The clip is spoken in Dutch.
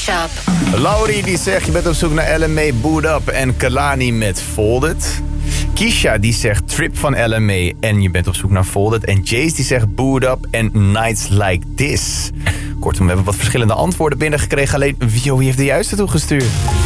Mashup. Laurie die zegt je bent op zoek naar LMA Boot Up en Kalani met Folded. Kisha die zegt Trip van LMA en je bent op zoek naar Folded. En Jace die zegt Boot Up en Nights Like This. Kortom, we hebben wat verschillende antwoorden binnengekregen. Alleen wie heeft de juiste toegestuurd?